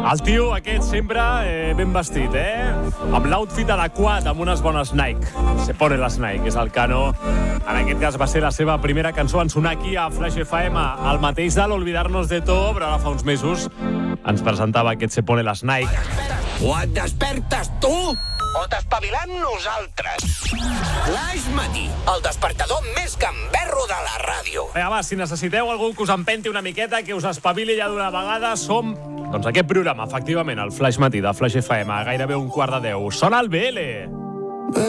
El tio aquest sempre ben vestit, amb l'outfit adequat, amb unes bones Nike. Se pone las Nike, és el Cano. En aquest cas va ser la seva primera cançó en sonar aquí a Flash FM. El mateix de l'Olvidarnos de Todo, però ara fa uns mesos ens presentava aquest Se pone las Nike. O et despertes tu o t'espavilem nosaltres. Flash Matí, el despertador més gamberro de la ràdio. Vinga, va, si necessiteu algú que us empenti una miqueta, que us espavili ja d'una vegada, som, doncs, aquest programa, efectivament, el Flash Matí de Flash FM, a gairebé 1:15. Sona el BL.